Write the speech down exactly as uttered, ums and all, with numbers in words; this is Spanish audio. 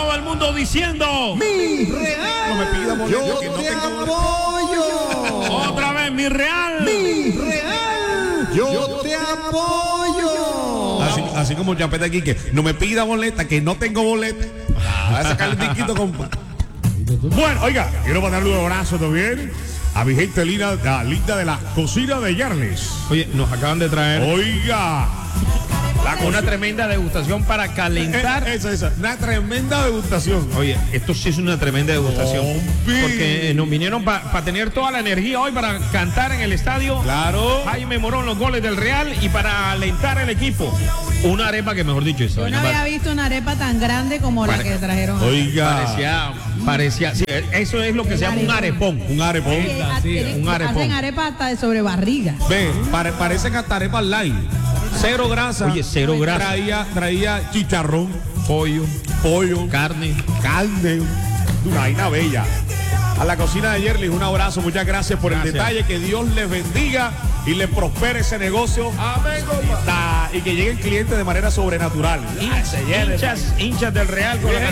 todo el mundo diciendo: Mi Real. No me pida boleto, Yo que no te tengo apoyo. Otra vez, mi Real. Mi Real. Yo te apoyo. Así, así como el chapete aquí, que no me pida boleta, que no tengo boleta. Voy a sacar el disquito con... Bueno, oiga, quiero mandarle un abrazo también a mi gente linda, la linda de la cocina de Yarles. Oye, nos acaban de traer Oiga, la una cocina... tremenda degustación para calentar. Eh, esa, esa, una tremenda degustación. Oye, esto sí es una tremenda degustación. Hombre. Porque nos vinieron para pa tener toda la energía hoy para cantar en el estadio. Claro. Jaime Morón, los goles del Real, y para alentar el equipo. Una arepa que, mejor dicho, esa Yo no vaina había pa- visto una arepa tan grande como la Pare- que trajeron. Oiga, parecía, parecía, sí, eso es lo que se llama un arepón. un arepón. Eh, a- tienen- un arepón. Hacen arepa hasta de sobrebarriga. Ve, pare, parece que hasta arepas light. Cero grasa. Oye, cero grasa. Traía, traía chicharrón, Pollo, pollo, carne. carne, una vaina bella. A la cocina de Yerlis, un abrazo, muchas gracias por Gracias. el detalle, que Dios les bendiga y les prospere ese negocio. Amén. Y que lleguen clientes de manera sobrenatural. Hinchas, hinchas del Real con la